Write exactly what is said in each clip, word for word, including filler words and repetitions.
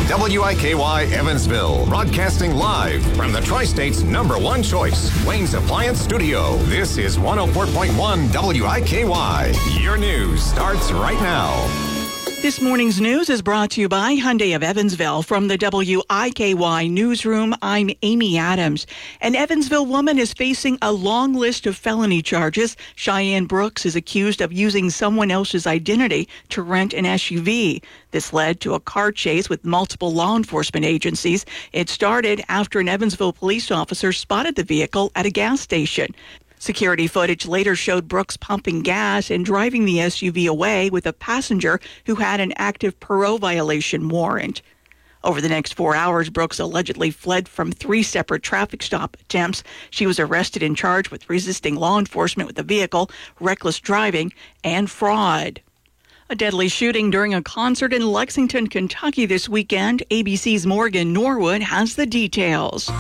W I K Y Evansville, broadcasting live from the Tri-State's number one choice, Wayne's Appliance Studio. This is one oh four point one W I K Y. Your news starts right now. This morning's news is brought to you by Hyundai of Evansville. From the W I K Y newsroom, I'm Amy Adams. An Evansville woman is facing a long list of felony charges. Cheyenne Brooks is accused of using someone else's identity to rent an S U V. This led to a car chase with multiple law enforcement agencies. It started after an Evansville police officer spotted the vehicle at a gas station. Security footage later showed Brooks pumping gas and driving the S U V away with a passenger who had an active parole violation warrant. Over the next four hours, Brooks allegedly fled from three separate traffic stop attempts. She was arrested and charged with resisting law enforcement with the vehicle, reckless driving, and fraud. A deadly shooting during a concert in Lexington, Kentucky this weekend. A B C's Morgan Norwood has the details.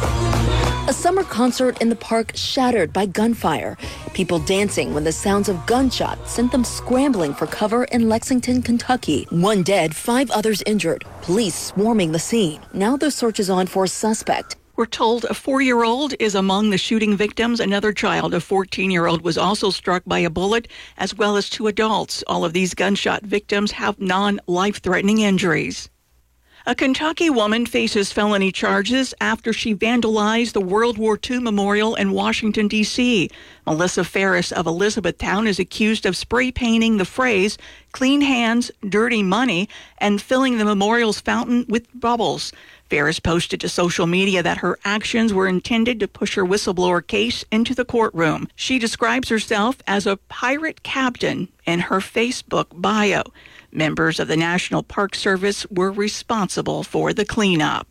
A summer concert in the park shattered by gunfire. People dancing when the sounds of gunshots sent them scrambling for cover in Lexington, Kentucky. One dead, five others injured. Police swarming the scene. Now the search is on for a suspect. We're told a four-year-old is among the shooting victims. Another child, a fourteen-year-old, was also struck by a bullet, as well as two adults. All of these gunshot victims have non-life-threatening injuries. A Kentucky woman faces felony charges after she vandalized the World War Two memorial in Washington, D C Melissa Ferris of Elizabethtown is accused of spray painting the phrase, "Clean hands, dirty money," and filling the memorial's fountain with bubbles. Ferris posted to social media that her actions were intended to push her whistleblower case into the courtroom. She describes herself as a pirate captain in her Facebook bio. Members of the National Park Service were responsible for the cleanup.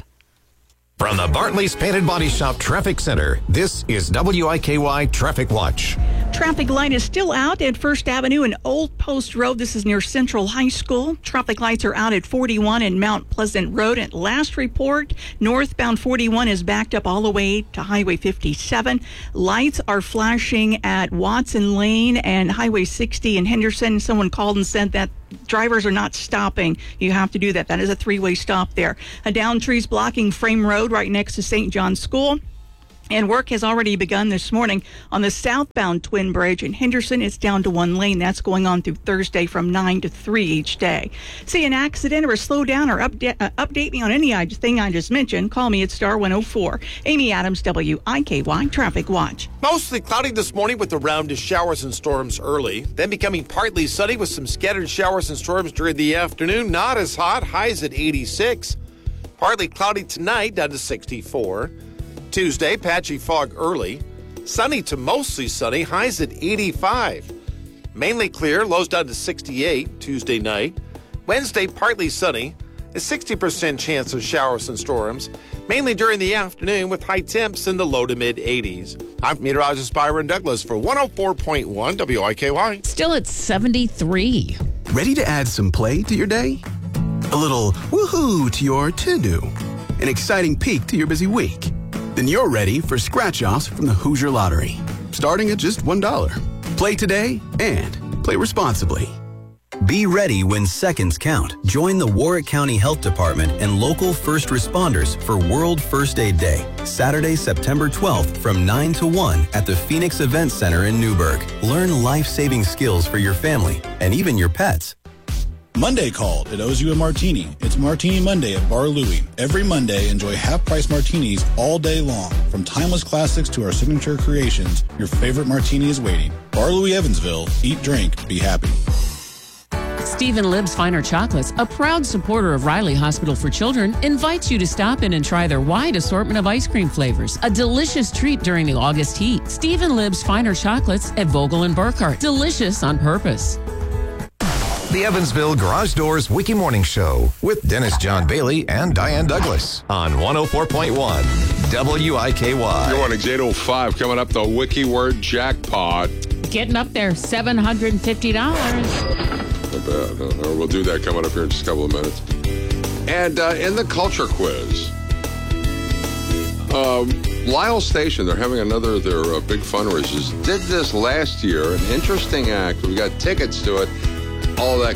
From the Bartley's Painted Body Shop Traffic Center, this is W I K Y Traffic Watch. Traffic light is still out at First Avenue and Old Post Road. This is near Central High School. Traffic lights are out at forty-one and Mount Pleasant Road. At last report, northbound forty-one is backed up all the way to Highway fifty-seven. Lights are flashing at Watson Lane and Highway sixty in Henderson. Someone called and said that drivers are not stopping. You have to do that. That is a three-way stop there. A down trees blocking Frame Road right next to Saint John's School. And work has already begun this morning on the southbound Twin Bridge in Henderson. It's down to one lane. That's going on through Thursday from nine to three each day. See an accident or a slowdown or update, uh, update me on anything I just mentioned. Call me at star one oh four. Amy Adams, W I K Y Traffic Watch. Mostly cloudy this morning with a round of showers and storms early, then becoming partly sunny with some scattered showers and storms during the afternoon. Not as hot, highs at eighty-six. Partly cloudy tonight, down to sixty-four. Tuesday, patchy fog early. Sunny to mostly sunny, highs at eighty-five. Mainly clear, lows down to sixty-eight Tuesday night. Wednesday, partly sunny, a sixty percent chance of showers and storms, mainly during the afternoon with high temps in the low to mid eighties. I'm meteorologist Byron Douglas for one oh four point one W I K Y. Still at seventy-three. Ready to add some play to your day? A little woohoo to your to-do? An exciting peek to your busy week? Then you're ready for scratch-offs from the Hoosier Lottery, starting at just one dollar. Play today and play responsibly. Be ready when seconds count. Join the Warwick County Health Department and local first responders for World First Aid Day, Saturday, September twelfth from nine to one at the Phoenix Event Center in Newburgh. Learn life-saving skills for your family and even your pets. Monday called. It owes you a martini. It's Martini Monday at Bar Louie. Every Monday, enjoy half-price martinis all day long. From timeless classics to our signature creations, your favorite martini is waiting. Bar Louie, Evansville. Eat, drink, be happy. Stephen Libb's Finer Chocolates, a proud supporter of Riley Hospital for Children, invites you to stop in and try their wide assortment of ice cream flavors. A delicious treat during the August heat. Stephen Libb's Finer Chocolates at Vogel and Burkhart. Delicious on purpose. The Evansville Garage Doors Wiki Morning Show with Dennis John Bailey and Diane Douglas on one oh four point one W I K Y. Good morning, eight oh five coming up, the Wiki Word Jackpot. Getting up there, seven hundred fifty dollars. Not bad. Uh, we'll do that coming up here in just a couple of minutes. And uh, in the culture quiz, um, Lyle Station, they're having another of their uh, big fundraisers. Did this last year, an interesting act. We got tickets to it. All that